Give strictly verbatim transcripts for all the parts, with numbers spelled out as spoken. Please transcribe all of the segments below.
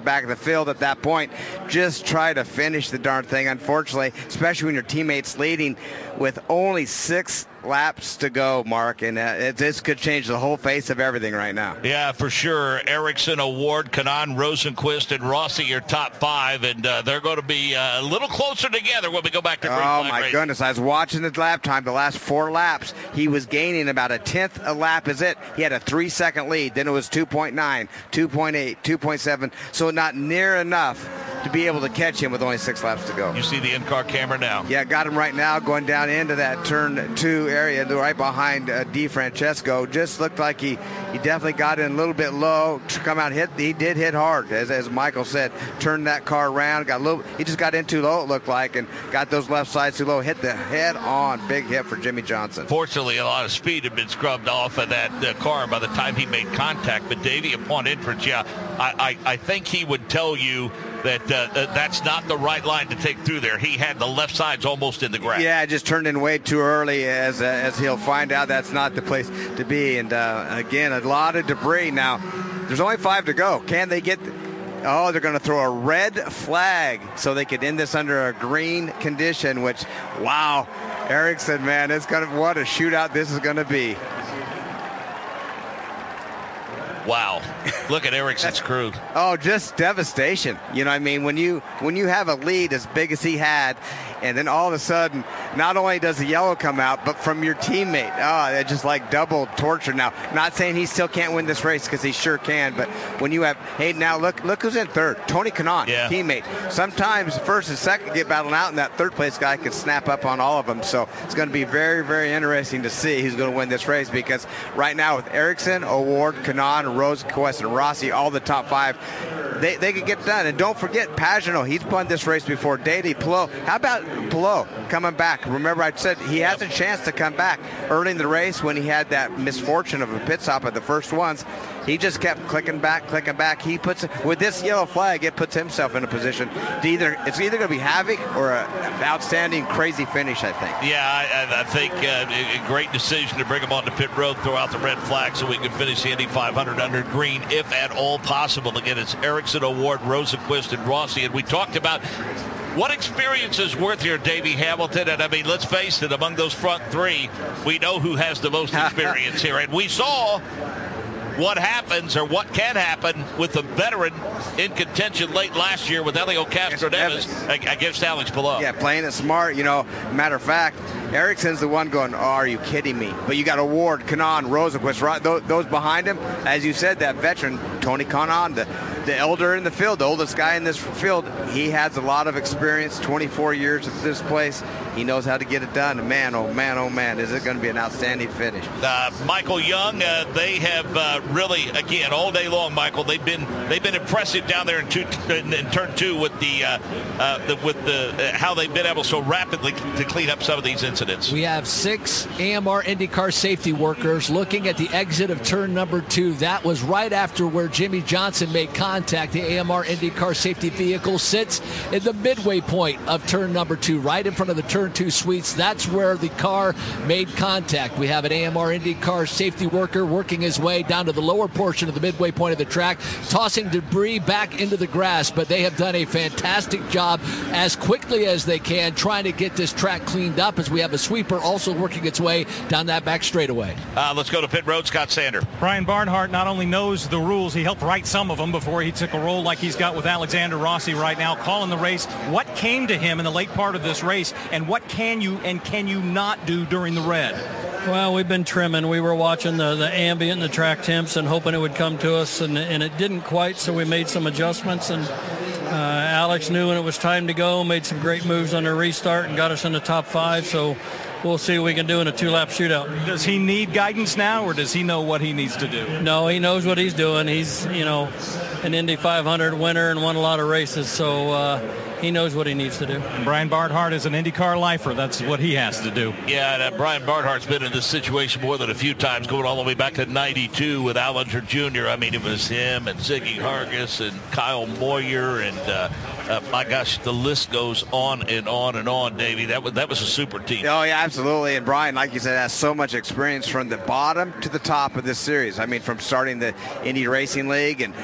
back of the field at that point. Just try to finish the darn thing. Unfortunately, especially when your teammate's leading with only six laps to go, Mark, and uh, it, this could change the whole face of everything right now. Yeah, for sure. Ericsson, Award, Kanaan, Rosenqvist, and Rossi, your top five, and uh, they're going to be uh, a little closer together when we go back to green Oh, flag my racing. goodness. I was watching the lap time, the last four laps. He was gaining about a tenth a lap is it. He had a three-second lead. Then it was two point nine, two point eight, two point seven, so not near enough to be able to catch him with only six laps to go. You see the in-car camera now. Yeah, got him right now going down into that turn two area right behind uh, Di Francesco. Just looked like he, he definitely got in a little bit low to come out hit. He did hit hard, as, as Michael said. Turned that car around. Got a little. He just got in too low, it looked like, and got those left sides too low. Hit the head on. Big hit for Jimmie Johnson. Fortunately, a lot of speed had been scrubbed off of that uh, car by the time he made contact. But Davey, upon inference, yeah, I, I, I think he would tell you that uh, uh, that's not the right line to take through there. He had the left sides almost in the grass. Yeah, just turned in way too early, as uh, as he'll find out that's not the place to be. And uh, again, a lot of debris. Now, there's only five to go. Can they get... Oh, they're going to throw a red flag so they could end this under a green condition, which, wow, Ericsson, man, it's going to, what a shootout this is going to be. Wow. Look at Ericsson's crew. Oh, just devastation. You know what I mean? When you when you have a lead as big as he had, and then all of a sudden, not only does the yellow come out, but from your teammate. Oh, it's just like double torture. Now, not saying he still can't win this race, because he sure can, but when you have, hey, now look look who's in third. Tony Kanaan, yeah. teammate. Sometimes first and second get battling out, and that third place guy could snap up on all of them. So it's going to be very, very interesting to see who's going to win this race, because right now with Ericsson, Award, Kanaan, Rosenqvist, and Rossi, all the top five, they, they could get done. And don't forget, Pagenaud, he's won this race before. Dady, Palou. How about Palou coming back? Remember I said he has a chance to come back early in the race when he had that misfortune of a pit stop at the first ones. He just kept clicking back, clicking back. He puts, with this yellow flag, it puts himself in a position to either, it's either going to be havoc or an outstanding, crazy finish, I think. Yeah, I, I think uh, a great decision to bring him onto pit road, throw out the red flag so we can finish the Indy five hundred under green, if at all possible. Again, it's Ericsson, Award, Rosenqvist, and Rossi. And we talked about what experience is worth here, Davey Hamilton. And, I mean, let's face it, among those front three, we know who has the most experience here. And we saw what happens, or what can happen, with the veteran in contention late last year with Elio Castroneves against Alex Palou. Yeah, playing it smart. You know, matter of fact, Ericsson's the one going, oh, are you kidding me? But you got Award, Kanaan, Rosenqvist, right, those, those behind him. As you said, that veteran, Tony Kanaan, the, the elder in the field, the oldest guy in this field. He has a lot of experience, twenty-four years at this place. He knows how to get it done. And man, oh man, oh man, is it going to be an outstanding finish. Uh, Michael Young, uh, they have uh, really, again, all day long, Michael, they've been they've been impressive down there in, two, in, in turn two with the, uh, uh, the with the uh, how they've been able so rapidly to clean up some of these incidents. We have six A M R IndyCar safety workers looking at the exit of turn number two. That was right after where Jimmie Johnson made contact. The A M R IndyCar safety vehicle sits in the midway point of turn number two, right in front of the turn two suites. That's where the car made contact. We have an A M R IndyCar safety worker working his way down to the lower portion of the midway point of the track, tossing debris back into the grass, but they have done a fantastic job as quickly as they can trying to get this track cleaned up, as we have a sweeper also working its way down that back straightaway. Uh, let's go to pit road. Scott Sander. Brian Barnhart not only knows the rules, he helped write some of them before he took a role like he's got with Alexander Rossi right now, calling the race. What came to him in the late part of this race, and what can you and can you not do during the red? Well, we've been trimming. We were watching the, the ambient and the track temps and hoping it would come to us, and, and it didn't quite, so we made some adjustments. And uh, Alex knew when it was time to go, made some great moves on the restart and got us in the top five. So we'll see what we can do in a two-lap shootout. Does he need guidance now, or does he know what he needs to do? No, he knows what he's doing. He's, you know, an Indy five hundred winner and won a lot of races, so uh, he knows what he needs to do. And Brian Barnhart is an IndyCar lifer. That's what he has to do. Yeah, and uh, Brian Barnhart's been in this situation more than a few times, going all the way back to ninety-two with Allinger Junior I mean, it was him and Ziggy Hargis and Kyle Moyer, and uh, uh, my gosh, the list goes on and on and on, Davey. That was, that was a super team. Oh, yeah, absolutely. And Brian, like you said, has so much experience from the bottom to the top of this series. I mean, from starting the Indy Racing League and, and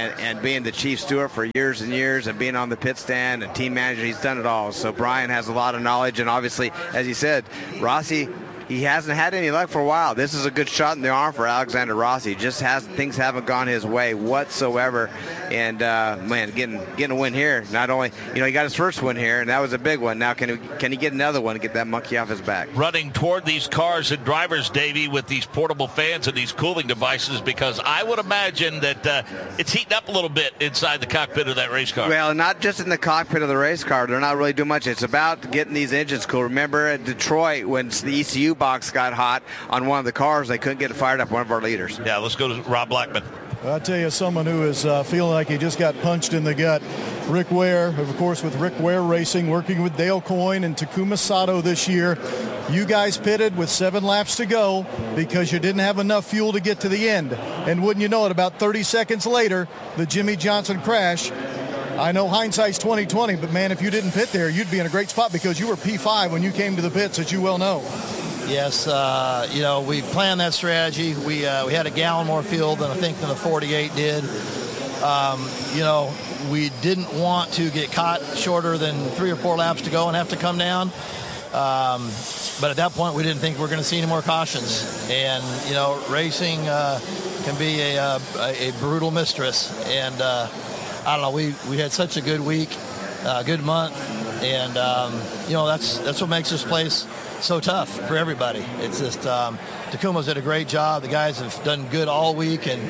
and, and being the chief steward for years and years and being on the pit stand and team manager, he's done it all. So Brian has a lot of knowledge, and obviously, as you said, Rossi, he hasn't had any luck for a while. This is a good shot in the arm for Alexander Rossi. Just has things haven't gone his way whatsoever. And uh, man, getting getting a win here. Not only, you know, he got his first win here, and that was a big one. Now can he can he get another one and get that monkey off his back? Running toward these cars and drivers, Davey, with these portable fans and these cooling devices, because I would imagine that uh, it's heating up a little bit inside the cockpit of that race car. Well, not just in the cockpit of the race car. They're not really doing much. It's about getting these engines cool. Remember at Detroit when the E C U box got hot on one of the cars, they couldn't get it fired up, one of our leaders. Yeah, let's go to Rob Blackman. I'll tell you, someone who is uh, feeling like he just got punched in the gut. Rick Ware, of course, with Rick Ware Racing, working with Dale Coyne and Takuma Sato this year. You guys pitted with seven laps to go because you didn't have enough fuel to get to the end. And wouldn't you know it, about thirty seconds later, the Jimmie Johnson crash. I know hindsight's twenty twenty, but man, if you didn't pit there, you'd be in a great spot because you were P five when you came to the pits, as you well know. Yes, uh, you know, we planned that strategy. We uh, we had a gallon more fuel than I think than the forty-eight did. Um, you know, we didn't want to get caught shorter than three or four laps to go and have to come down. Um, but at that point, we didn't think we were going to see any more cautions. And, you know, racing uh, can be a, a, a brutal mistress. And, uh, I don't know, we, we had such a good week, uh, good month. And, um, you know, that's that's what makes this place so tough for everybody. It's just um, Takuma's did a great job. The guys have done good all week. And,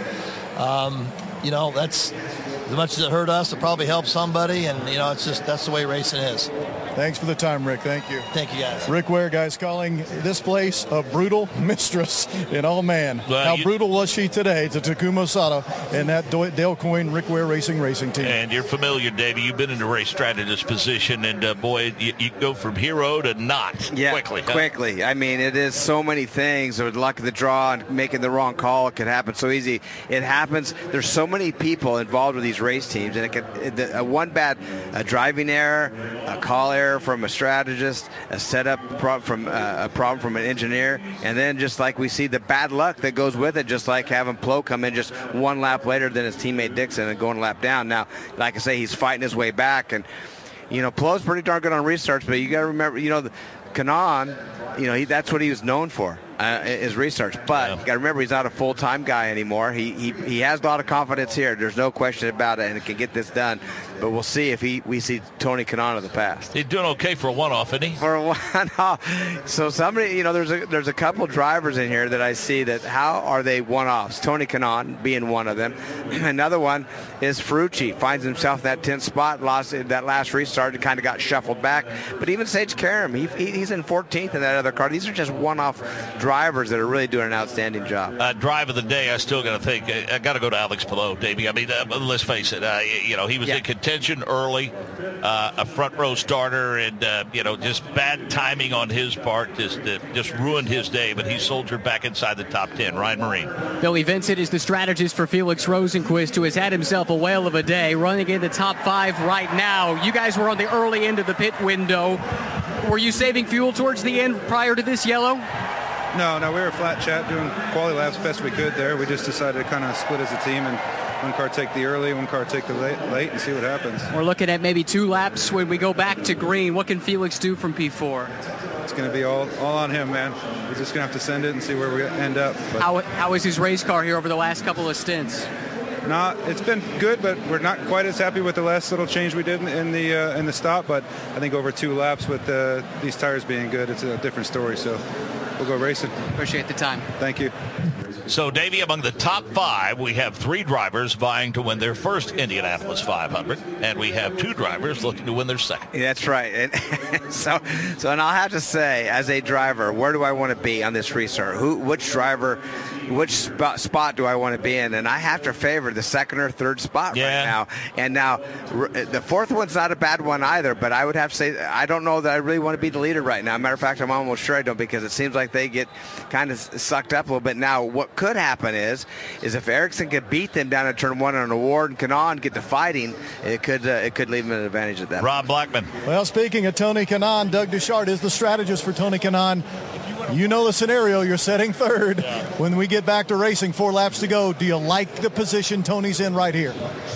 um, you know, that's as much as it hurt us, it probably helped somebody. And, you know, it's just that's the way racing is. Thanks for the time, Rick. Thank you. Thank you, guys. Rick Ware, guys, calling this place a brutal mistress. And, oh, man, well, how you, brutal was she today to Takuma Sato and that Dale Coyne Rick Ware Racing racing team. And you're familiar, Davey. You've been in the race strategist position, and, uh, boy, you, you go from hero to not yeah, quickly. Huh? Quickly. I mean, it is so many things. With luck of the draw and making the wrong call, it can happen so easy. It happens. There's so many people involved with these race teams, and it can, it, uh, one bad a driving error, a call error from a strategist, a setup problem from uh, a problem from an engineer, and then just like we see the bad luck that goes with it, just like having Plo come in just one lap later than his teammate Dixon and going a lap down. Now, like I say, he's fighting his way back, and you know, Plo's pretty darn good on restarts, but you got to remember, you know, the, Kanaan, you know, he, that's what he was known for, uh, is research. But yeah. You got to remember, he's not a full-time guy anymore. He, he he has a lot of confidence here. There's no question about it, and it can get this done. But we'll see if he we see Tony Kanaan of the past. He's doing okay for a one-off, isn't he? For a one-off. So somebody, you know, there's a there's a couple drivers in here that I see that how are they one-offs? Tony Kanaan being one of them. Another one is Ferrucci. Finds himself in that tenth spot. Lost that last restart. It kind of got shuffled back. But even Sage Karam, he, he, he's in fourteenth in that other car. These are just one-off drivers that are really doing an outstanding job. Uh, drive of the day, I still got to think. I, I got to go to Alex Palou, Davey. I mean, uh, let's face it. Uh, you know, he was yeah. in contention early, uh, a front row starter, and uh, you know, just bad timing on his part just uh, just ruined his day. But he soldiered back inside the top ten. Ryan Marine. Billy Vincent is the strategist for Felix Rosenqvist, who has had himself a whale of a day, running in the top five right now. You guys were on the early end of the pit window. Were you saving fuel towards the end prior to this yellow? No, no, we were flat chat doing quality laps best we could there. We just decided to kind of split as a team and one car take the early, one car take the late, late and see what happens. We're looking at maybe two laps when we go back to green. What can Felix do from P four? It's going to be all, all on him, man. We're just going to have to send it and see where we end up. But how, how is his race car here over the last couple of stints? Not, it's been good, but we're not quite as happy with the last little change we did in, in the uh, in the stop. But I think over two laps with uh, these tires being good, it's a different story. So we'll go racing. Appreciate the time. Thank you. So, Davey, among the top five, we have three drivers vying to win their first Indianapolis five hundred, and we have two drivers looking to win their second. Yeah, that's right. And so, so, and I'll have to say, as a driver, where do I want to be on this restart? Who, which driver, which spot, spot do I want to be in? And I have to favor the second or third spot yeah. right now. And now, the fourth one's not a bad one either, but I would have to say, I don't know that I really want to be the leader right now. Matter of fact, I'm almost sure I don't, because it seems like they get kind of sucked up a little bit. Now, what could happen is is if Ericsson could beat them down in turn one on Award and Kanaan get to fighting, it could uh, it could leave them an advantage at that. Rob Blackman. Well, speaking of Tony Kanaan, Doug Duchard is the strategist for Tony Kanaan. You know the scenario. You're setting third. Yeah. When we get back to racing, four laps to go, do you like the position Tony's in right here?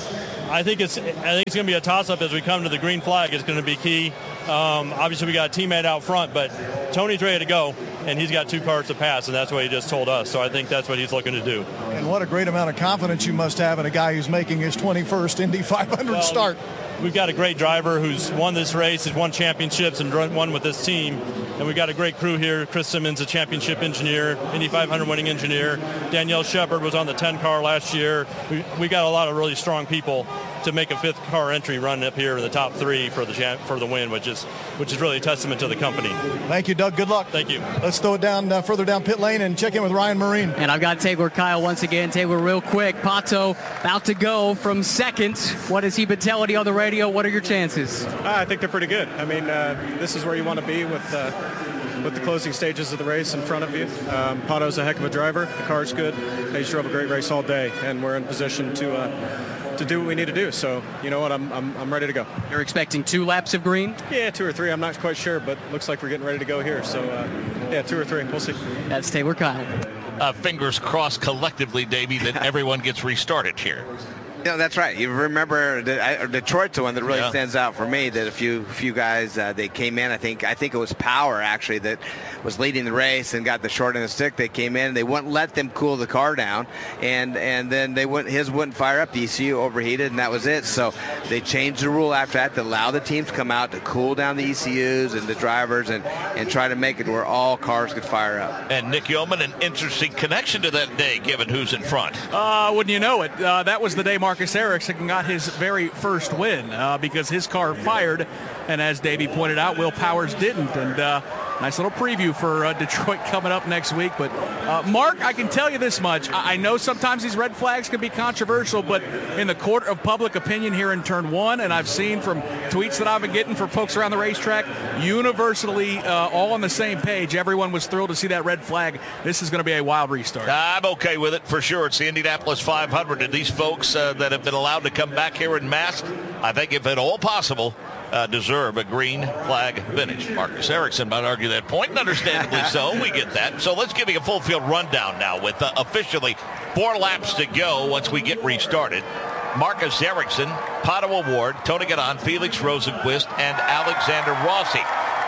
I think it's I think it's going to be a toss-up as we come to the green flag. It's going to be key. Um, obviously, we got a teammate out front, but Tony's ready to go, and he's got two cars to pass, and that's what he just told us. So I think that's what he's looking to do. And what a great amount of confidence you must have in a guy who's making his twenty-first Indy five hundred well, start. We've got a great driver who's won this race, has won championships, and won with this team. And we've got a great crew here. Chris Simmons, a championship engineer, Indy five hundred winning engineer. Danielle Shepard was on the ten car last year. We, we got a lot of really strong people to make a fifth car entry run up here in the top three for the champ, for the win, which is which is really a testament to the company. Thank you, Doug. Good luck. Thank you. Let's throw it down uh, further down pit lane and check in with Ryan Marine. And I've got Taylor Kyle once again. Taylor, real quick. Pato about to go from second. What has he been telling you on the radio? What are your chances? Uh, I think they're pretty good. I mean, uh, this is where you want to be with uh, with the closing stages of the race in front of you. Um, Pato's a heck of a driver. The car's good. He's drove a great race all day, and we're in position to uh, to do what we need to do. So, you know what? I'm I'm I'm ready to go. You're expecting two laps of green? Yeah, two or three. I'm not quite sure, but looks like we're getting ready to go here. So, uh, yeah, two or three. We'll see. That's Taylor Kyle. Uh, fingers crossed collectively, Davey, that everyone gets restarted here. You know, that's right. You remember the, I, Detroit's the one that really Yeah. stands out for me. That a few few guys uh, they came in. I think I think it was Power actually that was leading the race and got the short end of the stick. They came in. They wouldn't let them cool the car down, and and then they wouldn't his wouldn't fire up. The E C U overheated, and that was it. So they changed the rule after that to allow the teams to come out to cool down the E C Us and the drivers and and try to make it where all cars could fire up. And Nick Yeoman, an interesting connection to that day, given who's in front. Uh, wouldn't you know it? Uh, that was the day Marcus Ericsson got his very first win uh, because his car fired, and as Davey pointed out, Will Powers didn't. And uh, nice little preview for uh, Detroit coming up next week. But uh, Mark, I can tell you this much. I-, I know sometimes these red flags can be controversial, but in the court of public opinion here in turn one, and I've seen from tweets that I've been getting from folks around the racetrack, universally uh, all on the same page. Everyone was thrilled to see that red flag. This is going to be a wild restart. I'm okay with it for sure. It's the Indianapolis five hundred, and these folks uh, that have been allowed to come back here in mass, I think if at all possible, uh, deserve a green flag finish. Marcus Ericsson might argue that point, and understandably so. We get that. So let's give you a full field rundown now with uh, officially four laps to go once we get restarted. Marcus Ericsson, Pato O'Ward, Tony Gaudon, Felix Rosenqvist, and Alexander Rossi.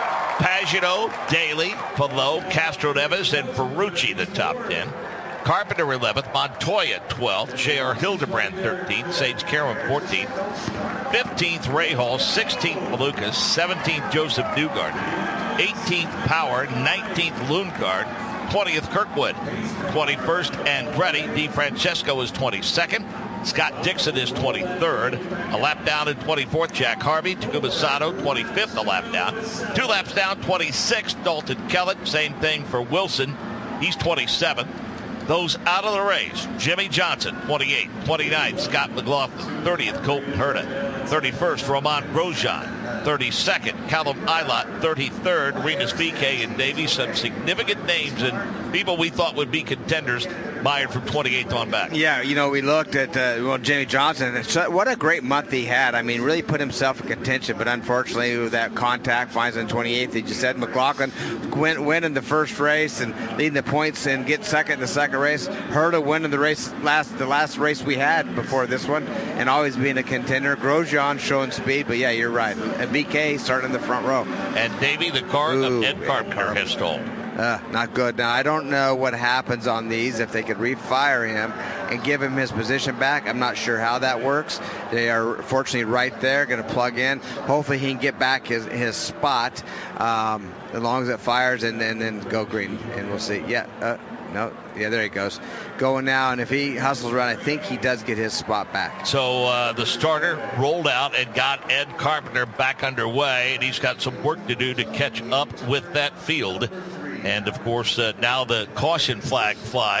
Pagenaud, Daly, Palou, Castro Neves, and Ferrucci, the top ten. Carpenter eleventh, Montoya twelfth, J R Hildebrand thirteenth, Sage Karam fourteenth, fifteenth Rahal, sixteenth Malukas, seventeenth Joseph Newgarden, eighteenth Power, nineteenth Lundgaard, twentieth Kirkwood, twenty-first Andretti, DeFrancesco is twenty-second, Scott Dixon is twenty-third, a lap down in twenty-fourth Jack Harvey, Takuma Sato twenty-fifth, a lap down, two laps down twenty-sixth Dalton Kellett, same thing for Wilson, he's twenty-seventh. Those out of the race, Jimmy Johnson, twenty-eighth, twenty-ninth, Scott McLaughlin, thirtieth, Colton Herta, thirty-first, Romain Grosjean, thirty-second, Callum Ilott, thirty-third, Rinus V K and Davey, some significant names and people we thought would be contenders, mired from twenty-eighth on back. Yeah, you know, we looked at, uh, well, Jimmy Johnson. What a great month he had. I mean, really put himself in contention, but unfortunately, with that contact, finds on twenty-eighth. He just said McLaughlin win, win in the first race and leading the points and get second in the second race. Herta winning the race, last the last race we had before this one, and always being a contender. Grosjean showing speed, but yeah, you're right. And V K starting in the front row. And Davey, the car Ooh, of Ed Carpenter has stalled. Uh, not good. Now, I don't know what happens on these, if they could refire him and give him his position back. I'm not sure how that works. They are fortunately right there, going to plug in. Hopefully he can get back his, his spot um, as long as it fires and then and, and go green, and we'll see. Yeah, uh, no, yeah, there he goes. Going now, and if he hustles around, I think he does get his spot back. So uh, the starter rolled out and got Ed Carpenter back underway, and he's got some work to do to catch up with that field. And, of course, uh, now the caution flag flies.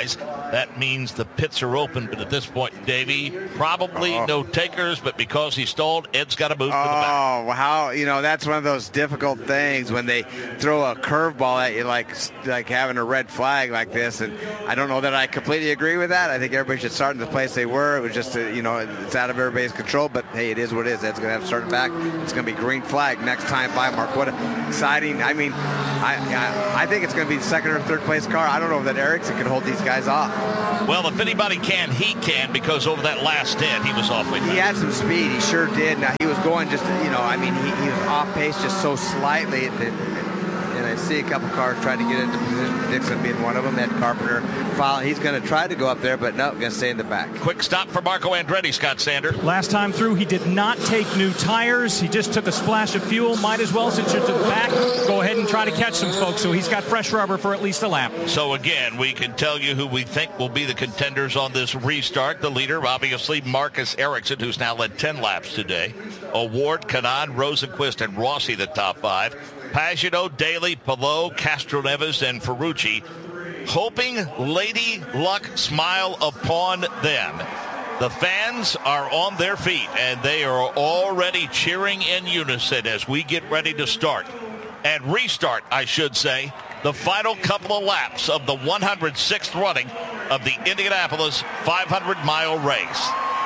That means the pits are open, but at this point, Davey, probably oh. no takers, but because he stalled, Ed's got to move oh, to the back. Oh, well, how, you know, that's one of those difficult things when they throw a curveball at you, like like having a red flag like this. And I don't know that I completely agree with that. I think everybody should start in the place they were. It was just, a, you know, it's out of everybody's control, but hey, it is what it is. Ed's going to have to start back. It's going to be green flag next time by, Mark. What exciting. I mean, I, I, I think it's going to be the second or third place car. I don't know that Ericsson can hold these guys off. Well, if anybody can, he can, because over that last stint, he was awfully fast. He had some speed. He sure did. Now, he was going just, you know, I mean, he, he was off pace just so slightly. That, and I see a couple cars trying to get into position, Dixon being one of them. Ed Carpenter, foul. He's going to try to go up there, but no, going to stay in the back. Quick stop for Marco Andretti, Scott Sander. Last time through, he did not take new tires. He just took a splash of fuel. Might as well, since you're to the back, go ahead and try to catch some folks. So he's got fresh rubber for at least a lap. So again, we can tell you who we think will be the contenders on this restart. The leader, obviously, Marcus Ericsson, who's now led ten laps today. Award, Kanaan, Rosenqvist, and Rossi, the top five. Pagano, Daly, Palou, Castroneves, and Ferrucci, hoping Lady Luck smile upon them. The fans are on their feet, and they are already cheering in unison as we get ready to start. And restart, I should say, the final couple of laps of the one hundred sixth running of the Indianapolis five hundred mile race.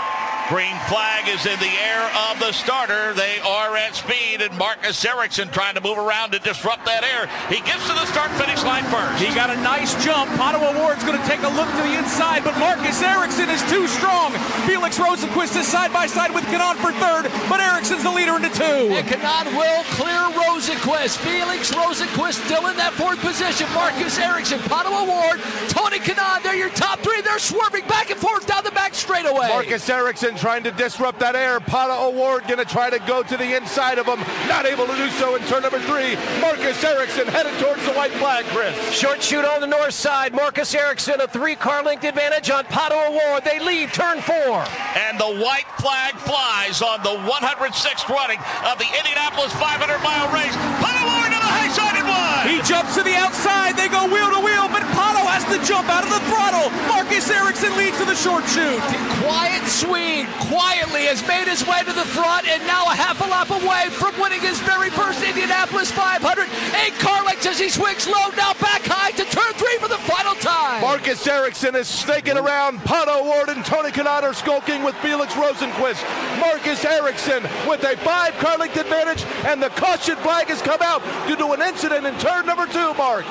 Green flag is in the air of the starter. They are at speed, and Marcus Ericsson trying to move around to disrupt that air. He gets to the start-finish line first. He got a nice jump. Pato O'Ward's going to take a look to the inside, but Marcus Ericsson is too strong. Felix Rosenqvist is side-by-side with Kanaan for third, but Ericsson's the leader into two. And Kanaan will clear Rosenqvist. Felix Rosenqvist still in that fourth position. Marcus Ericsson, Pato O'Ward, Tony Kanaan, they're your top three. They're swerving back and forth down the back straightaway. Marcus Ericsson trying to disrupt that air. Pato O'Ward going to try to go to the inside of him. Not able to do so in turn number three. Marcus Ericsson headed towards the white flag, Chris. Short shoot on the north side. Marcus Ericsson, a three-car length advantage on Pato O'Ward. They leave turn four. And the white flag flies on the one hundred sixth running of the Indianapolis five hundred mile race. Pato O'Ward to the high side and one. He jumps to the outside. They go wheel to wheel, but Pato has to jump out of the throttle. Marcus Ericsson leads to the short shoot. Quiet Swede quietly has made his way to the front and now a half a lap away from winning his very first Indianapolis five hundred. Eight car lengths as he swings low, now back high to turn three for the final time. Marcus Ericsson is snaking around. Pato O'Ward and Tony Kanaan are skulking with Felix Rosenqvist. Marcus Ericsson with a five car length advantage, and the caution flag has come out due to an incident in turn number two, Mark.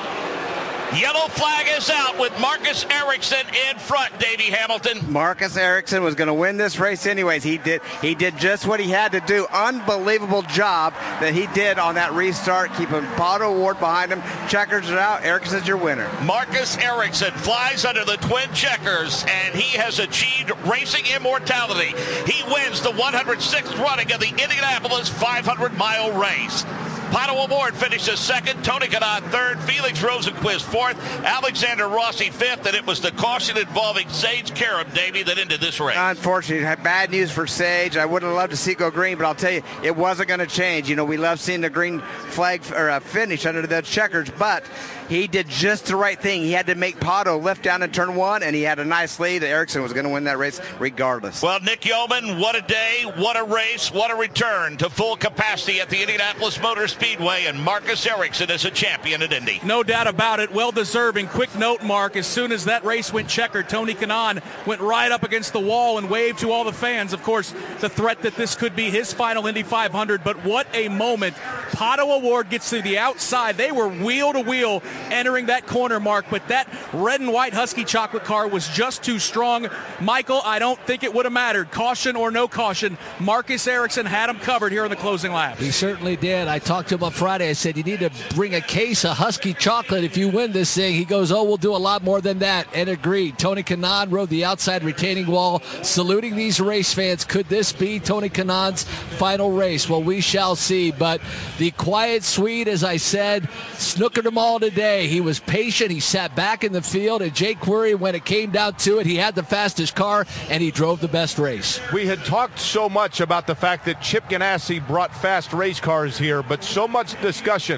Yellow flag is out with Marcus Ericsson in front, Davey Hamilton. Marcus Ericsson was going to win this race anyways. He did he did just what he had to do. Unbelievable job that he did on that restart, keeping Pato O'Ward behind him. Checkers are out. Ericsson's your winner. Marcus Ericsson flies under the twin checkers, and he has achieved racing immortality. He wins the one hundred sixth running of the Indianapolis five hundred mile race. Pato O'Ward finishes second, Tony Kanaan third, Felix Rosenqvist fourth, Alexander Rossi fifth, and it was the caution involving Sage Karam, Davey, that ended this race. Unfortunately, bad news for Sage. I wouldn't have loved to see it go green, but I'll tell you, it wasn't going to change. You know, we love seeing the green flag or uh, finish under the checkers, but he did just the right thing. He had to make Pato lift down in turn one, and he had a nice lead. Ericsson was going to win that race regardless. Well, Nick Yeoman, what a day, what a race, what a return to full capacity at the Indianapolis Motor Speedway, and Marcus Ericsson is a champion at Indy. No doubt about it. Well deserving. Quick note, Mark, as soon as that race went checkered, Tony Kanaan went right up against the wall and waved to all the fans. Of course, the threat that this could be his final Indy five hundred, but what a moment. Pato O'Ward gets to the outside. They were wheel to wheel entering that corner, Mark, but that red and white Husky chocolate car was just too strong. Michael, I don't think it would have mattered. Caution or no caution, Marcus Ericsson had him covered here in the closing laps. He certainly did. I talked to him on Friday. I said, you need to bring a case of Husky chocolate if you win this thing. He goes, oh, we'll do a lot more than that, and agreed. Tony Kanaan rode the outside retaining wall, saluting these race fans. Could this be Tony Kanaan's final race? Well, we shall see, but the quiet Swede, as I said, snookered them all today. He was patient. He sat back in the field, and Jake Query, when it came down to it, he had the fastest car, and he drove the best race. We had talked so much about the fact that Chip Ganassi brought fast race cars here, but so much discussion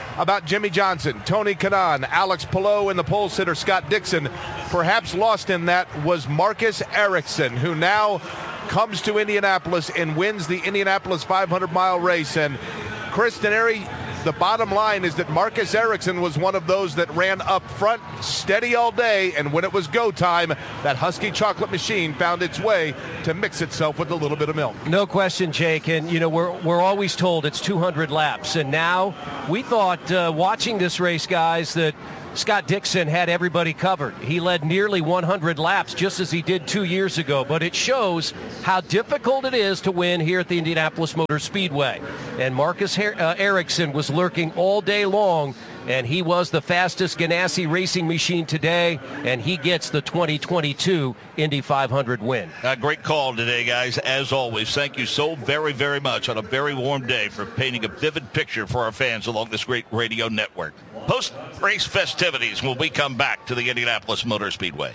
about Jimmie Johnson, Tony Kanaan, Alex Palou, and the pole sitter Scott Dixon. Perhaps lost in that was Marcus Ericsson, who now comes to Indianapolis and wins the Indianapolis five hundred mile race. And Chris Denari, the bottom line is that Marcus Ericsson was one of those that ran up front steady all day, and when it was go time, that Husky chocolate machine found its way to mix itself with a little bit of milk. No question, Jake. And, you know, we're, we're always told it's two hundred laps. And now we thought uh, watching this race, guys, that Scott Dixon had everybody covered. He led nearly one hundred laps just as he did two years ago, but it shows how difficult it is to win here at the Indianapolis Motor Speedway. And Marcus Her- uh, Ericsson was lurking all day long, and he was the fastest Ganassi racing machine today, and he gets the twenty twenty-two Indy five hundred win. A great call today, guys. As always, thank you so very, very much on a very warm day for painting a vivid picture for our fans along this great radio network. Post-race festivities when we come back to the Indianapolis Motor Speedway.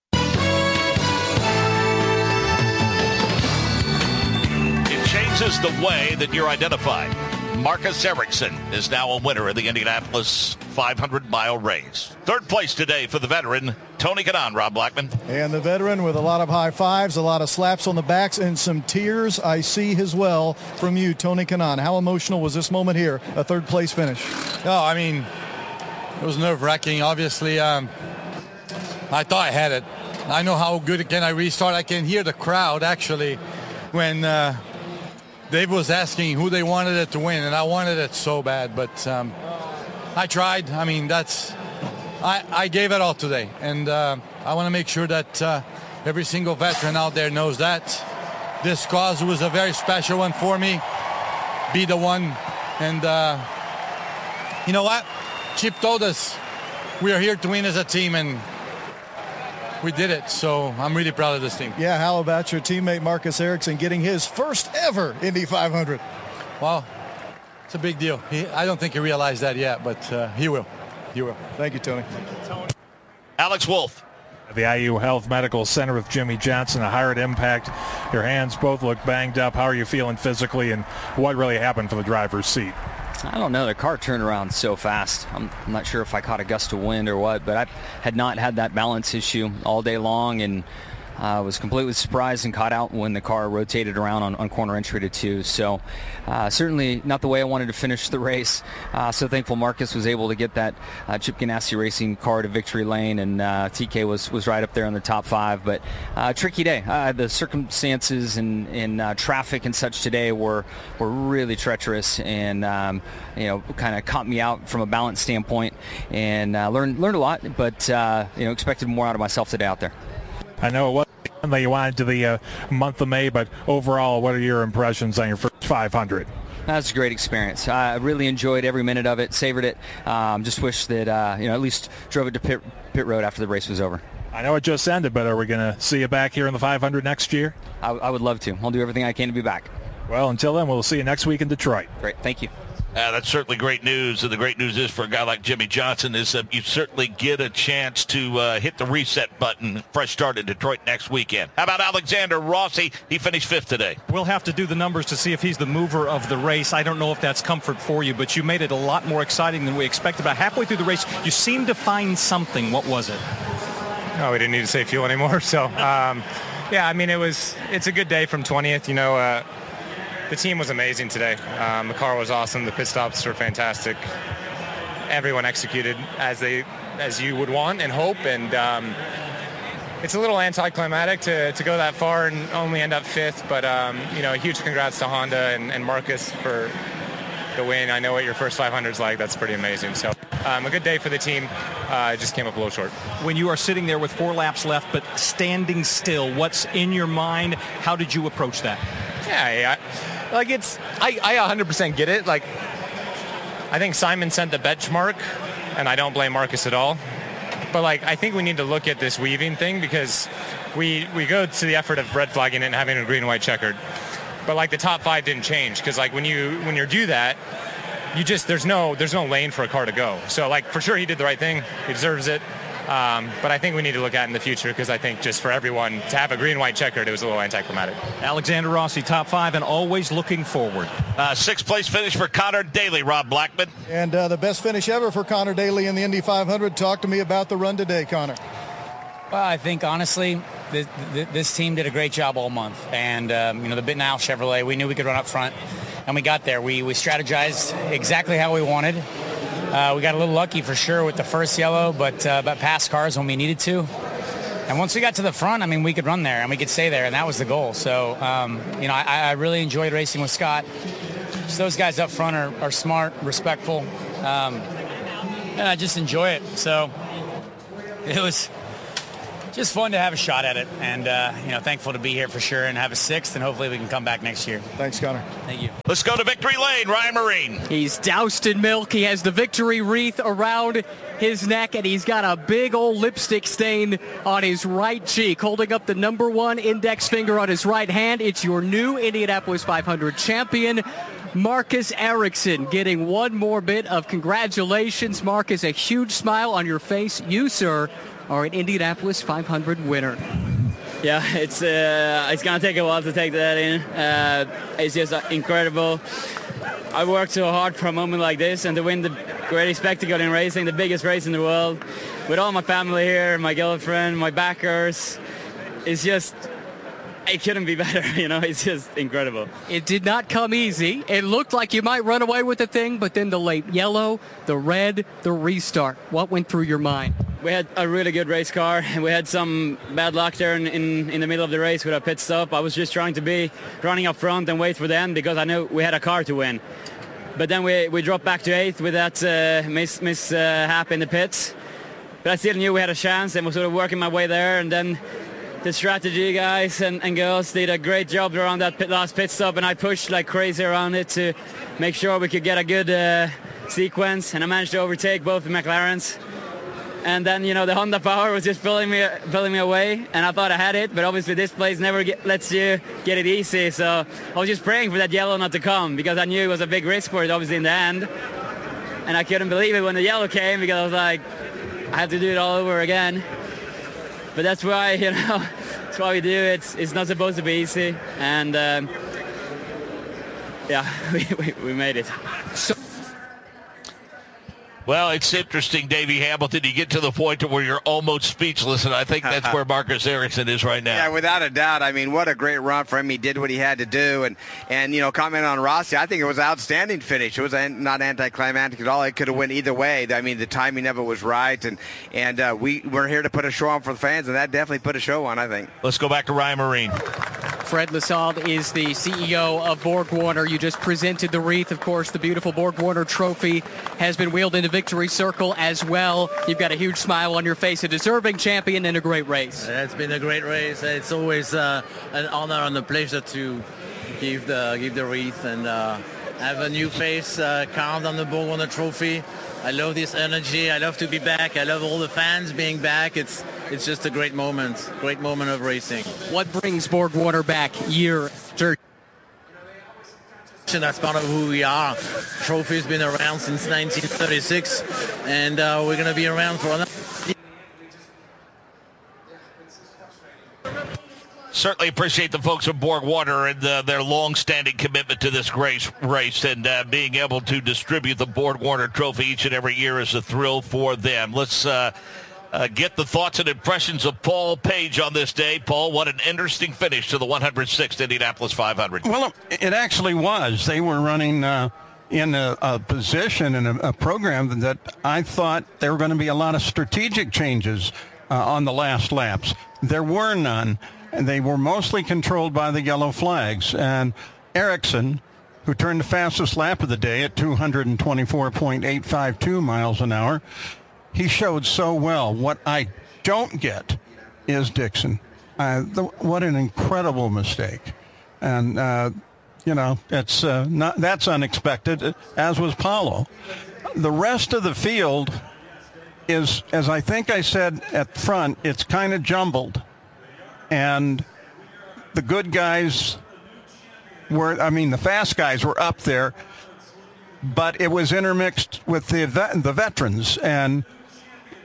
It changes the way that you're identified. Marcus Ericsson is now a winner of the Indianapolis five hundred mile race. Third place today for the veteran, Tony Kanaan, Rob Blackman. And the veteran with a lot of high fives, a lot of slaps on the backs, and some tears I see as well from you, Tony Kanaan. How emotional was this moment here, a third place finish? No, I mean, it was nerve-wracking. Obviously, um, I thought I had it. I know how good can I restart. I can hear the crowd, actually, when uh, Dave was asking who they wanted it to win, and I wanted it so bad. But um, I tried. I mean, that's I, I gave it all today. And uh, I want to make sure that uh, every single veteran out there knows that. This cause was a very special one for me. Be the one. And uh, you know what? Chip told us we are here to win as a team, and we did it. So I'm really proud of this team. Yeah, how about your teammate Marcus Ericsson getting his first ever Indy five hundred? Well, it's a big deal. He, I don't think he realized that yet, but uh, he will. He will. Thank you, Tony. Alex Wolf. The I U Health Medical Center with Jimmie Johnson, a hard impact. Your hands both look banged up. How are you feeling physically, and what really happened for the driver's seat? I don't know. The car turned around so fast. I'm not sure if I caught a gust of wind or what, but I had not had that balance issue all day long, and I uh, was completely surprised and caught out when the car rotated around on, on corner entry to two. So uh, certainly not the way I wanted to finish the race. Uh, so thankful Marcus was able to get that uh, Chip Ganassi Racing car to victory lane, and uh, T K was, was right up there in the top five. But uh, tricky day. Uh, the circumstances and, and uh, traffic and such today were were really treacherous, and um, you know, kind of caught me out from a balance standpoint, and uh, learned learned a lot. But uh, you know, expected more out of myself today out there. I know it wasn't that you wanted to the uh, month of May, but overall, what are your impressions on your first five hundred? That's a great experience. I really enjoyed every minute of it, savored it. Um, just wish that, uh, you know, at least drove it to pit, pit road after the race was over. I know it just ended, but are we going to see you back here in the five hundred next year? I, I would love to. I'll do everything I can to be back. Well, until then, we'll see you next week in Detroit. Great. Thank you. Uh, that's certainly great news, and the great news is for a guy like Jimmie Johnson is that you certainly get a chance to uh, hit the reset button, fresh start in Detroit next weekend. How about Alexander Rossi? He finished fifth today. We'll have to do the numbers to see if he's the mover of the race. I don't know if that's comfort for you, but you made it a lot more exciting than we expected. About halfway through the race, you seemed to find something. What was it? Oh, we didn't need to save fuel anymore. So, um, yeah, I mean, it was. It's a good day from twentieth. You know, uh, the team was amazing today. Um, the car was awesome. The pit stops were fantastic. Everyone executed as they, as you would want and hope. And um, it's a little anticlimactic to, to go that far and only end up fifth. But um, you know, a huge congrats to Honda and, and Marcus for the win. I know what your first five hundred is like. That's pretty amazing. So um, a good day for the team. Uh, just came up a little short. When you are sitting there with four laps left but standing still, what's in your mind? How did you approach that? Yeah, yeah. Like it's, I, I one hundred percent get it. Like, I think Simon sent the benchmark, and I don't blame Marcus at all. But like, I think we need to look at this weaving thing because we we go to the effort of red flagging it and having a green and white checkered. But like the top five didn't change because like when you when you do that, you just there's no there's no lane for a car to go. So like for sure he did the right thing. He deserves it. Um, but I think we need to look at it in the future because I think just for everyone to have a green-white checkered, it was a little anticlimactic. Alexander Rossi, top five and always looking forward. Uh, sixth place finish for Connor Daly, Rob Blackman. And uh, the best finish ever for Connor Daly in the Indy five hundred. Talk to me about the run today, Connor. Well, I think, honestly, this, this team did a great job all month. And, um, you know, the Bitnall Chevrolet, we knew we could run up front, and we got there. We, we strategized exactly how we wanted. Uh, we got a little lucky for sure with the first yellow, but, uh, but passed cars when we needed to. And once we got to the front, I mean, we could run there, and we could stay there, and that was the goal. So, um, you know, I, I really enjoyed racing with Scott. Just those guys up front are, are smart, respectful, um, and I just enjoy it. So it was just fun to have a shot at it, and uh, you know, thankful to be here for sure and have a sixth, and hopefully we can come back next year. Thanks, Connor. Thank you. Let's go to victory lane. Ryan Marine. He's doused in milk. He has the victory wreath around his neck, and he's got a big old lipstick stain on his right cheek, holding up the number one index finger on his right hand. It's your new Indianapolis five hundred champion, Marcus Ericsson, getting one more bit of congratulations. Marcus, a huge smile on your face. You, sir, are an Indianapolis five hundred winner. Yeah, it's uh, it's gonna take a while to take that in. Uh, it's just incredible. I worked so hard for a moment like this, and to win the greatest spectacle in racing, the biggest race in the world, with all my family here, my girlfriend, my backers, it's just, it couldn't be better, you know, it's just incredible. It did not come easy. It looked like you might run away with the thing, but then the late yellow, the red, the restart. What went through your mind? We had a really good race car, and we had some bad luck there in, in, in the middle of the race with a pit stop. I was just trying to be running up front and wait for the end because I knew we had a car to win. But then we, we dropped back to eighth with that uh, miss, miss uh, hap in the pits. But I still knew we had a chance, and was sort of working my way there, and then the strategy guys and, and girls did a great job around that pit, last pit stop, and I pushed like crazy around it to make sure we could get a good uh, sequence, and I managed to overtake both the McLarens. And then, you know, the Honda Power was just pulling me pulling me away, and I thought I had it, but obviously this place never get, lets you get it easy, so I was just praying for that yellow not to come, because I knew it was a big risk for it, obviously, in the end. And I couldn't believe it when the yellow came, because I was like, I have to do it all over again. But that's why, you know, that's why we do it. It's, it's not supposed to be easy, and um, yeah, we, we, we made it. So Well, it's interesting, Davey Hamilton. You get to the point where you're almost speechless, and I think that's where Marcus Ericsson is right now. Yeah, without a doubt. I mean, what a great run for him. He did what he had to do. And, and you know, comment on Rossi, I think it was an outstanding finish. It was not anticlimactic at all. It could have went either way. I mean, the timing of it was right. And, and uh, we, we're here to put a show on for the fans, and that definitely put a show on, I think. Let's go back to Ryan Marine. Fred Lissalde is the C E O of Borg Warner. You just presented the wreath. Of course, the beautiful Borg Warner trophy has been wheeled into Victory Circle as well. You've got a huge smile on your face, a deserving champion in a great race. It's been a great race. It's always uh, an honor and a pleasure to give the give the wreath and uh, have a new face uh, carved on the Borg Warner trophy. I love this energy. I love to be back. I love all the fans being back. It's it's just a great moment, great moment of racing. What brings Borg Warner back year after? That's part of who we are. Trophy's been around since nineteen thirty-six, and uh, we're going to be around for another. Certainly appreciate the folks at Borg Warner and uh, their long-standing commitment to this race, race and uh, being able to distribute the Borg Warner Trophy each and every year is a thrill for them. Let's uh, uh, get the thoughts and impressions of Paul Page on this day. Paul, what an interesting finish to the one hundred sixth Indianapolis five hundred. Well, it actually was. They were running uh, in a, a position and a, a program that I thought there were going to be a lot of strategic changes uh, on the last laps. There were none. And they were mostly controlled by the yellow flags. And Ericsson, who turned the fastest lap of the day at two hundred twenty-four point eight five two miles an hour, he showed so well. What I don't get is Dixon. Uh, the, what an incredible mistake. And, uh, you know, it's uh, not, that's unexpected, as was Paulo. The rest of the field is, as I think I said at front, it's kind of jumbled. And the good guys were, I mean, the fast guys were up there, but it was intermixed with the vet, the veterans. And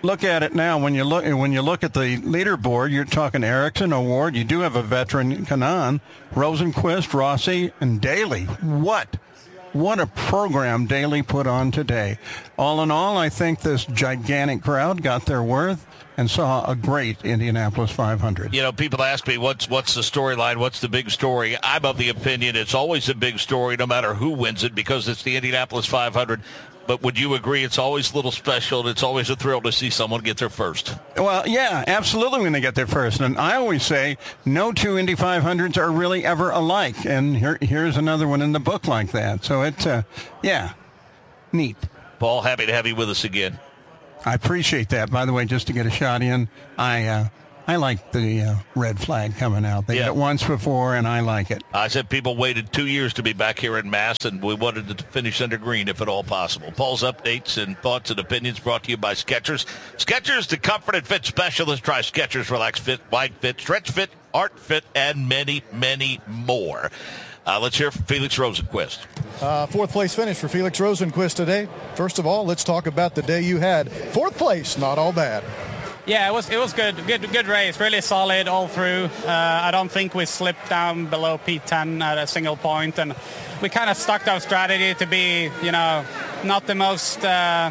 look at it now. When you look when you look at the leaderboard, you're talking Ericsson, Award. You do have a veteran, Kanaan, Rosenqvist, Rossi, and Daly. What? What a program Daly put on today. All in all, I think this gigantic crowd got their worth and saw a great Indianapolis five hundred. You know, people ask me, what's what's the storyline? What's the big story? I'm of the opinion it's always a big story no matter who wins it because it's the Indianapolis five hundred. But would you agree it's always a little special and it's always a thrill to see someone get there first? Well, yeah, absolutely when they get there first. And I always say no two Indy five hundreds are really ever alike. And here, here's another one in the book like that. So it's, uh, yeah, neat. Paul, happy to have you with us again. I appreciate that. By the way, just to get a shot in, I uh, I like the uh, red flag coming out. They Yeah. did it once before, and I like it. I said people waited two years to be back here in Mass, and we wanted to finish under green if at all possible. Paul's updates and thoughts and opinions brought to you by Skechers. Skechers, the comfort and fit specialist. Try Skechers Relax Fit, Wide Fit, Stretch Fit, Art Fit, and many, many more. Uh, let's hear from Felix Rosenqvist. Uh, fourth place finish for Felix Rosenqvist today. First of all, let's talk about the day you had. Fourth place, not all bad. Yeah, it was it was good, good, good race. Really solid all through. Uh, I don't think we slipped down below P ten at a single point, and we kind of stuck to our strategy to be, you know, not the most uh,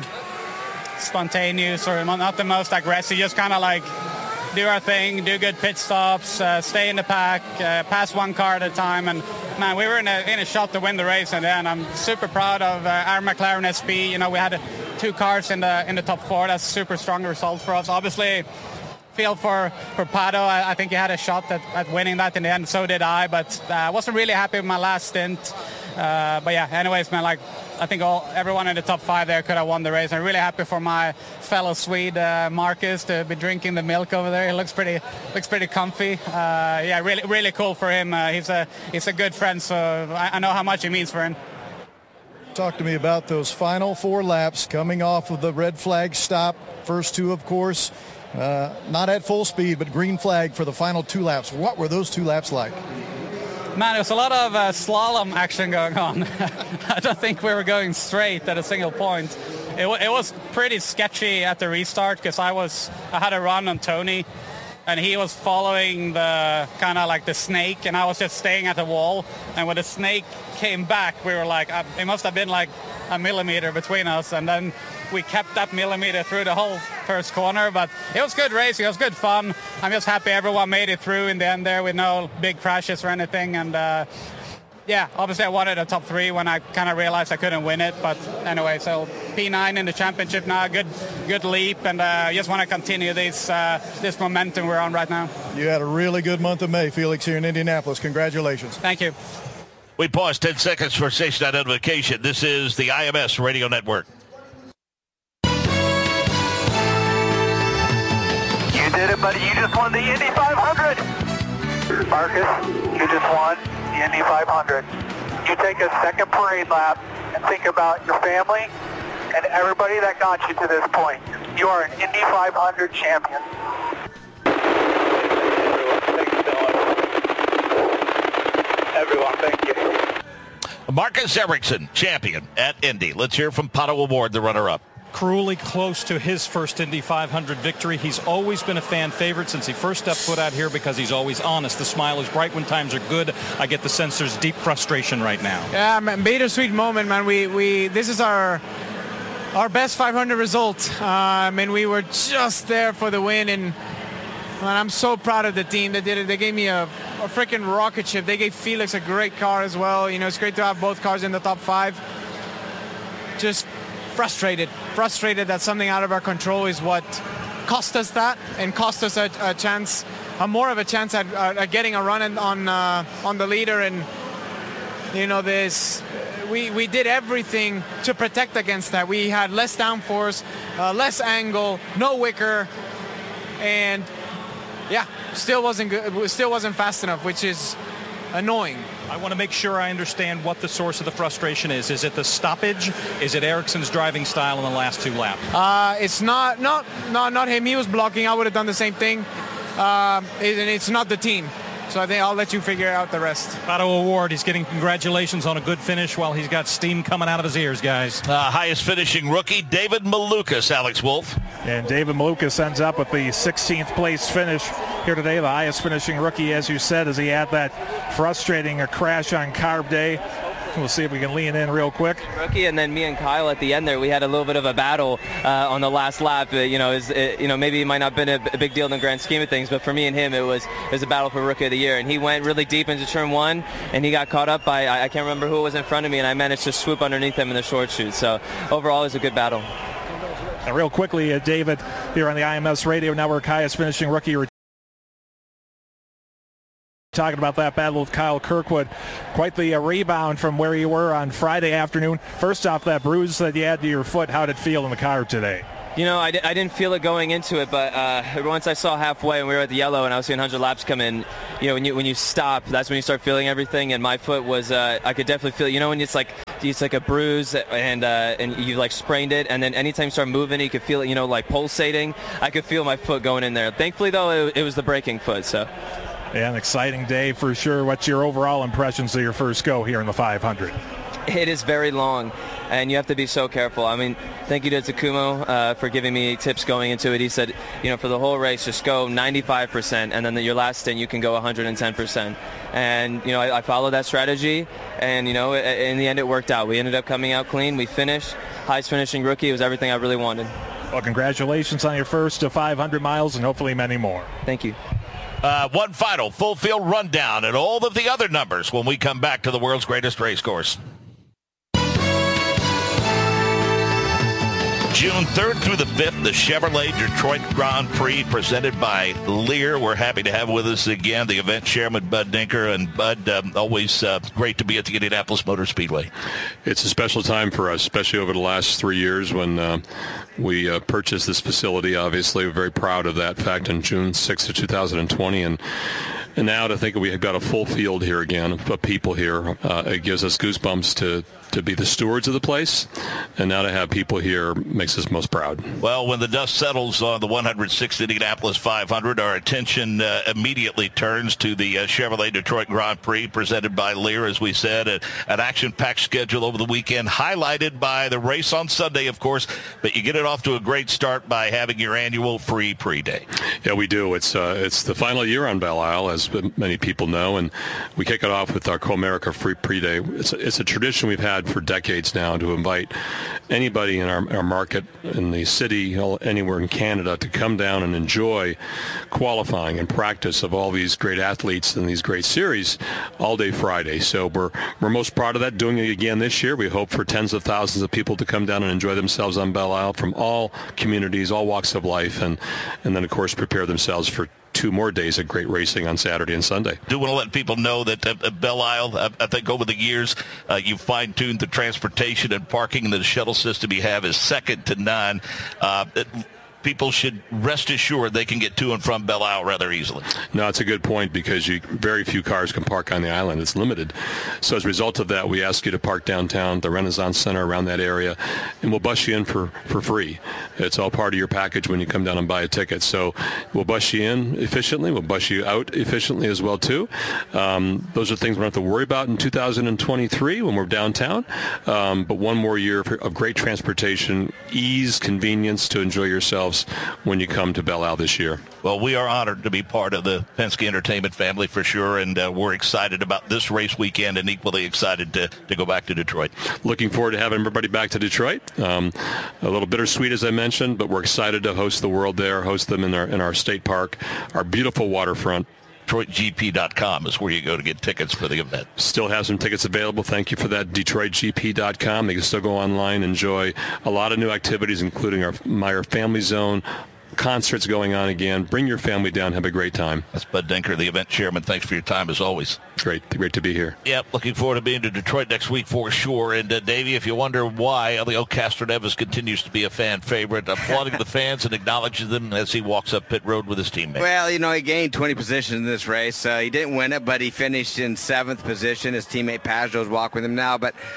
spontaneous or not the most aggressive. Just kind of like do our thing, do good pit stops, uh, stay in the pack, uh, pass one car at a time, and man, we were in a in a shot to win the race. And then I'm super proud of uh, our McLaren S P. You know, we had a, two cars in the in the top four. That's super strong result for us. Obviously, feel for for Pato. I, I think he had a shot at, at winning that in the end. So did I. But I uh, wasn't really happy with my last stint. Uh, but yeah, anyways, man, like I think all everyone in the top five there could have won the race. I'm really happy for my fellow Swede uh, Marcus to be drinking the milk over there. He looks pretty looks pretty comfy. Uh, yeah, really really cool for him. Uh, he's a he's a good friend, so I, I know how much it means for him. Talk to me about those final four laps coming off of the red flag stop. First two, of course, uh, not at full speed, but green flag for the final two laps. What were those two laps like? Man, there's a lot of uh, slalom action going on. I don't think we were going straight at a single point. It, w- it was pretty sketchy at the restart because I was I had a run on Tony, and he was following the kind of like the snake, and I was just staying at the wall. And when the snake came back, we were like, uh, it must have been like a millimeter between us, and then we kept that millimeter through the whole first corner. But it was good racing, it was good fun. I'm just happy everyone made it through in the end there with no big crashes or anything. And uh, yeah, obviously I wanted a top three when I kind of realized I couldn't win it. But anyway, so P nine in the championship now, good good leap, and I uh, just want to continue this uh, this momentum we're on right now. You had a really good month of May, Felix, here in Indianapolis. Congratulations. Thank you. We pause ten seconds for station identification. This is the I M S Radio Network. You did it, buddy. You just won the Indy five hundred. Marcus, you just won the Indy five hundred. You take a second parade lap and think about your family and everybody that got you to this point. You are an Indy five hundred champion. Everyone, thank you. Marcus Ericsson, champion at Indy. Let's hear from Pato Award, the runner-up. Cruelly close to his first Indy five hundred victory. He's always been a fan favorite since he first stepped foot out here because he's always honest. The smile is bright when times are good. I get the sense there's deep frustration right now. Yeah, man, bittersweet moment, man. We we this is our our best five hundred result. Um, and we were just there for the win. And man, I'm so proud of the team. They did it. They gave me a, a freaking rocket ship. They gave Felix a great car as well. You know, it's great to have both cars in the top five. Just frustrated, frustrated that something out of our control is what cost us that and cost us a, a chance, a more of a chance at, uh, at getting a run in, on uh, on the leader. And you know, this we we did everything to protect against that. We had less downforce, uh, less angle, no wicker, and yeah, still wasn't good. Still wasn't fast enough, which is annoying. I want to make sure I understand what the source of the frustration is. Is it the stoppage? Is it Ericsson's driving style in the last two laps? Uh, it's not, not, not, not him. He was blocking. I would have done the same thing. Uh, it, and it's not the team. So I think I'll let you figure out the rest. Pato O'Ward, he's getting congratulations on a good finish while he's got steam coming out of his ears, guys. Uh, highest finishing rookie, David Malukas, Alex Wolf. And David Malukas ends up with the sixteenth place finish here today, the highest finishing rookie, as you said, as he had that frustrating crash on carb day. We'll see if we can lean in real quick. Rookie, and then me and Kyle at the end there, we had a little bit of a battle uh, on the last lap. Uh, you know, is it, you know, maybe it might not have been a, a big deal in the grand scheme of things, but for me and him, it was it was a battle for Rookie of the Year. And he went really deep into turn one, and he got caught up by, I, I can't remember who was in front of me, and I managed to swoop underneath him in the short chute. So overall, it was a good battle. And real quickly, uh, David, here on the I M S Radio Network, highest finishing rookie. Talking about that battle with Kyle Kirkwood. Quite the uh, rebound from where you were on Friday afternoon. First off, that bruise that you had to your foot, how did it feel in the car today? You know, I, d- I didn't feel it going into it, but uh, once I saw halfway and we were at the yellow and I was seeing one hundred laps come in, you know, when you when you stop, that's when you start feeling everything. And my foot was, uh, I could definitely feel, you know, when it's like it's like a bruise and uh, and you like sprained it, and then anytime you start moving, you could feel it, you know, like pulsating. I could feel my foot going in there. Thankfully, though, it, it was the braking foot. So. Yeah, an exciting day for sure. What's your overall impressions of your first go here in the five hundred? It is very long, and you have to be so careful. I mean, thank you to Takumo uh, for giving me tips going into it. He said, you know, for the whole race, just go ninety-five percent, and then the, your last stint, you can go one hundred ten percent. And, you know, I, I followed that strategy, and, you know, in the end, it worked out. We ended up coming out clean. We finished. Highest finishing rookie. It was everything I really wanted. Well, congratulations on your first to five hundred miles, and hopefully many more. Thank you. Uh, one final full field rundown and all of the other numbers when we come back to the world's greatest race course. June third through the fifth, the Chevrolet Detroit Grand Prix presented by Lear. We're happy to have with us again the event chairman, Bud Denker. And Bud, um, always uh, great to be at the Indianapolis Motor Speedway. It's a special time for us, especially over the last three years when uh, we uh, purchased this facility. Obviously, we're very proud of that fact on June sixth of two thousand twenty. And And now to think we've got a full field here again of people here, uh, it gives us goosebumps to, to be the stewards of the place. And now to have people here makes us most proud. Well, when the dust settles on the one hundred sixth Indianapolis five hundred, our attention uh, immediately turns to the uh, Chevrolet Detroit Grand Prix presented by Lear, as we said. A, an action-packed schedule over the weekend, highlighted by the race on Sunday, of course. But you get it off to a great start by having your annual free pre-day. Yeah, we do. It's uh, it's the final year on Belle Isle, as many people know, and we kick it off with our Co-America Free Pre-Day. It's a, it's a tradition we've had for decades now to invite anybody in our, our market, in the city, anywhere in Canada, to come down and enjoy qualifying and practice of all these great athletes and these great series all day Friday. So we're we're most proud of that, doing it again this year. We hope for tens of thousands of people to come down and enjoy themselves on Belle Isle from all communities, all walks of life, and, and then, of course, prepare themselves for two more days of great racing on Saturday and Sunday. Do want to let people know that uh, Belle Isle, uh, I think over the years, uh, you fine-tuned the transportation and parking, and the shuttle system you have is second to none. Uh, it, people should rest assured they can get to and from Belle Isle rather easily. No, it's a good point, because you, very few cars can park on the island. It's limited. So as a result of that, we ask you to park downtown, the Renaissance Center, around that area, and we'll bus you in for, for free. It's all part of your package when you come down and buy a ticket. So we'll bus you in efficiently. We'll bus you out efficiently as well, too. Um, those are things we don't have to worry about in two thousand twenty-three when we're downtown. Um, but one more year of great transportation, ease, convenience to enjoy yourselves when you come to Belle Isle this year. Well, we are honored to be part of the Penske Entertainment family for sure, and uh, we're excited about this race weekend and equally excited to, to go back to Detroit. Looking forward to having everybody back to Detroit. Um, a little bittersweet, as I mentioned, but we're excited to host the world there, host them in our, in our state park, our beautiful waterfront. Detroit G P dot com is where you go to get tickets for the event. Still have some tickets available. Thank you for that. Detroit G P dot com. They can still go online, enjoy a lot of new activities, including our Meyer Family Zone, concerts going on again. Bring your family down. Have a great time. That's Bud Denker, the event chairman. Thanks for your time, as always. Great. Great to be here. Yep, looking forward to being to Detroit next week for sure. And, uh, Davey, if you wonder why, Elio Castroneves continues to be a fan favorite, applauding the fans and acknowledging them as he walks up pit road with his teammates. Well, you know, he gained twenty positions in this race. Uh, he didn't win it, but he finished in seventh position. His teammate Pageau's walking with him now. But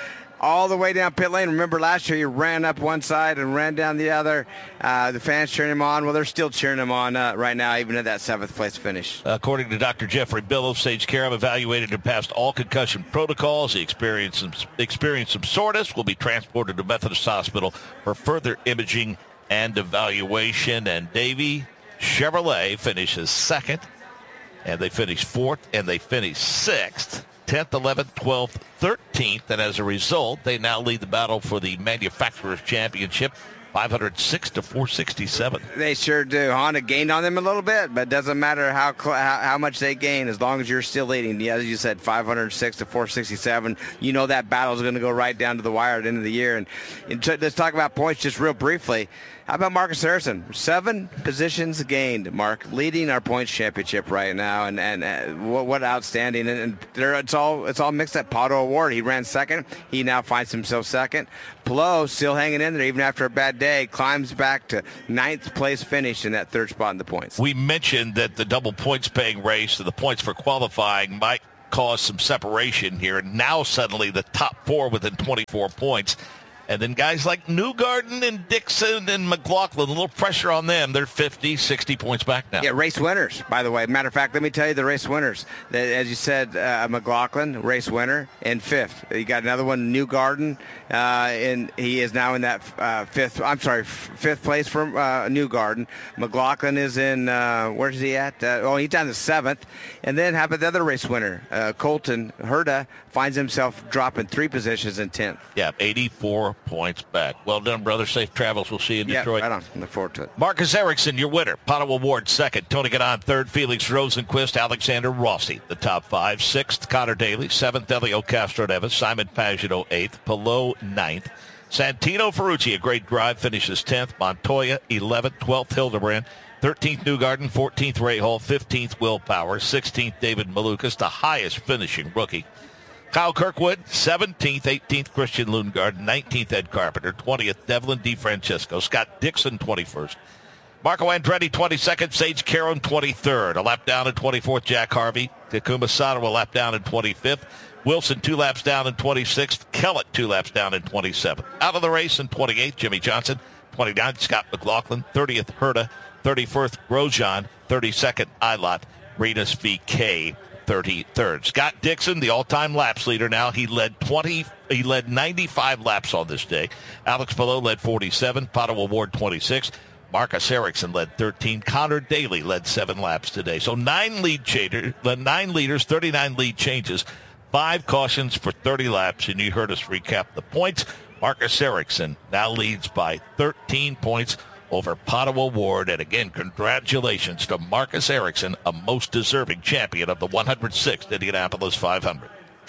all the way down pit lane. Remember last year he ran up one side and ran down the other. Uh, the fans cheering him on. Well, they're still cheering him on uh, right now, even at that seventh place finish. According to Doctor Jeffrey Billow, Sage Karam evaluated and passed all concussion protocols. He experienced some, experienced some soreness. Will be transported to Methodist Hospital for further imaging and evaluation. And Davey Chevrolet finishes second, and they finished fourth, and they finished sixth. tenth, eleventh, twelfth, thirteenth, and as a result, they now lead the battle for the Manufacturers' Championship, five oh six to four sixty-seven. They sure do. Honda gained on them a little bit, but it doesn't matter how, how how much they gain as long as you're still leading. Yeah, as you said, five oh six to four sixty-seven. You know that battle is going to go right down to the wire at the end of the year. And, and t- let's talk about points just real briefly. How about Marcus Harrison? Seven positions gained, Mark, leading our points championship right now, and and uh, what, what outstanding! And, and there, it's all it's all mixed up. Pato O'Ward, he ran second. He now finds himself second. Palou still hanging in there even after a bad day, climbs back to ninth place finish in that third spot in the points. We mentioned that the double points paying race, so the points for qualifying might cause some separation here. Now suddenly the top four within twenty-four points. And then guys like Newgarden and Dixon and McLaughlin, a little pressure on them. They're fifty, sixty points back now. Yeah, race winners, by the way. Matter of fact, let me tell you the race winners. The, as you said, uh, McLaughlin, race winner, in fifth. You got another one, Newgarden, uh, and he is now in that uh, fifth, I'm sorry, f- fifth place from uh, Newgarden. McLaughlin is in, uh, where's he at? Uh, oh, he's down to seventh. And then how about the other race winner? Uh, Colton Herta finds himself dropping three positions in tenth. Yeah, eighty-four points back. Well done, brother. Safe travels. We'll see you in yeah, Detroit. Right on. Look forward to it. Marcus Ericsson, your winner. Pato O'Ward, second. Tony Ganon, third. Felix Rosenquist, Alexander Rossi, the top five. Sixth, Connor Daly. Seventh, Elio Castro-Neves. Simon Pagenaud, eighth. Palou, ninth. Santino Ferrucci, a great drive, finishes tenth. Montoya, eleventh. twelfth, Hildebrand. thirteenth, Newgarden. fourteenth, Ray Hall. fifteenth, Will Power. sixteenth, David Malukas, the highest finishing rookie. Kyle Kirkwood, seventeenth, eighteenth, Christian Lundgaard, nineteenth, Ed Carpenter, twentieth, Devlin DeFrancesco, Scott Dixon, twenty-first, Marco Andretti, twenty-second, Sage Karam, twenty-third, a lap down in twenty-fourth, Jack Harvey, Takuma Sato, a lap down in twenty-fifth, Wilson, two laps down in twenty-sixth, Kellett, two laps down in twenty-seventh. Out of the race in twenty-eighth, Jimmy Johnson, twenty-ninth, Scott McLaughlin, thirtieth, Herta, thirty-first, Grosjean, thirty-second, Ilott, Renus V K, thirty-third. Scott Dixon, the all-time laps leader now. He led twenty. He led ninety-five laps on this day. Alex Palou led forty-seven. Pato O'Ward twenty-six. Marcus Ericsson led thirteen. Connor Daly led seven laps today. So nine lead changer, nine leaders, thirty-nine lead changes, five cautions for thirty laps. And you heard us recap the points. Marcus Ericsson now leads by thirteen points over Pato O'Ward. And again, congratulations to Marcus Ericsson, a most deserving champion of the one hundred sixth Indianapolis five hundred.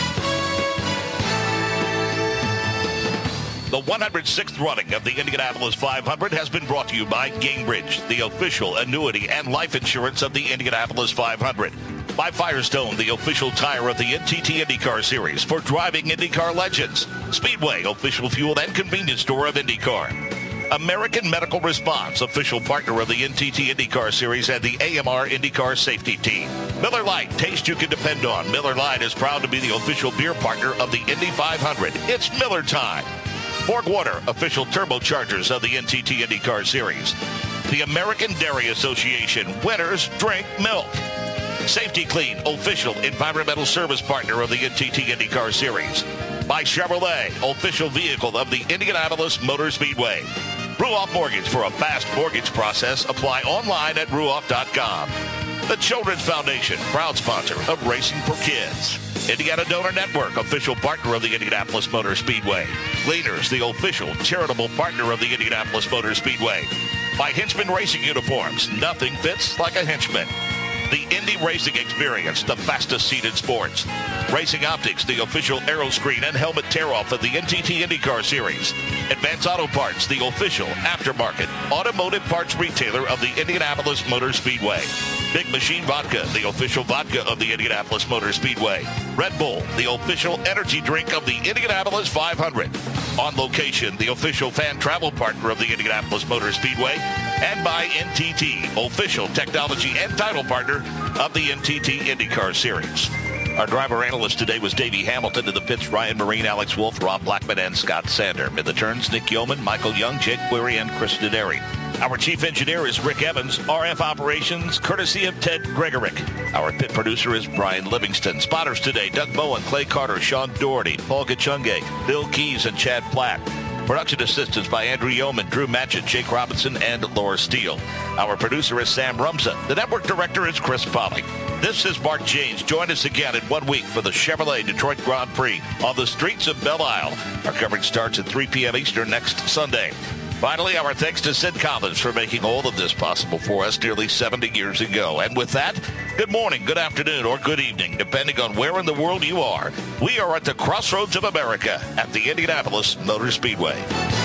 The one hundred sixth running of the Indianapolis five hundred has been brought to you by Gainbridge, the official annuity and life insurance of the Indianapolis five hundred. By Firestone, the official tire of the N T T IndyCar Series for driving IndyCar legends. Speedway, official fuel and convenience store of IndyCar. American Medical Response, official partner of the N T T IndyCar Series and the A M R IndyCar Safety Team. Miller Lite, taste you can depend on. Miller Lite is proud to be the official beer partner of the Indy five hundred. It's Miller time. Borg Water, official turbochargers of the N T T IndyCar Series. The American Dairy Association, winners drink milk. Safety Clean, official environmental service partner of the N T T IndyCar Series. By Chevrolet, official vehicle of the Indianapolis Motor Speedway. Ruoff Mortgage, for a fast mortgage process. Apply online at ruoff dot com. The Children's Foundation, proud sponsor of Racing for Kids. Indiana Donor Network, official partner of the Indianapolis Motor Speedway. Gleaners, the official charitable partner of the Indianapolis Motor Speedway. By Hinchman Racing Uniforms, nothing fits like a Hinchman. The Indy Racing Experience, the fastest seat in sports. Racing Optics, the official aero screen and helmet tear-off of the N T T IndyCar Series. Advance Auto Parts, the official aftermarket automotive parts retailer of the Indianapolis Motor Speedway. Big Machine Vodka, the official vodka of the Indianapolis Motor Speedway. Red Bull, the official energy drink of the Indianapolis five hundred. On Location, the official fan travel partner of the Indianapolis Motor Speedway. And by N T T, official technology and title partner of the N T T IndyCar Series. Our driver analyst today was Davey Hamilton. In the pits, Ryan Marine, Alex Wolf, Rob Blackman, and Scott Sander. In the turns, Nick Yeoman, Michael Young, Jake Query, and Chris Dederi. Our chief engineer is Rick Evans. R F operations, courtesy of Ted Gregorick. Our pit producer is Brian Livingston. Spotters today, Doug Bowen, Clay Carter, Sean Doherty, Paul Gachunge, Bill Keys, and Chad Platt. Production assistance by Andrew Yeoman, Drew Matchett, Jake Robinson, and Laura Steele. Our producer is Sam Rumza. The network director is Chris Pollock. This is Mark James. Join us again in one week for the Chevrolet Detroit Grand Prix on the streets of Belle Isle. Our coverage starts at three p.m. Eastern next Sunday. Finally, our thanks to Sid Collins for making all of this possible for us nearly seventy years ago. And with that, good morning, good afternoon, or good evening, depending on where in the world you are. We are at the crossroads of America at the Indianapolis Motor Speedway.